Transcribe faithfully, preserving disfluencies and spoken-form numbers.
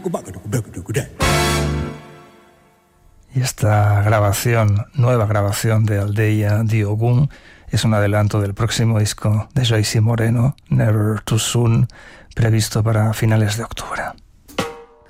Y esta grabación, nueva grabación de Aldeia de Ogún, es un adelanto del próximo disco de Joyce Moreno, Never Too Soon, previsto para finales de octubre.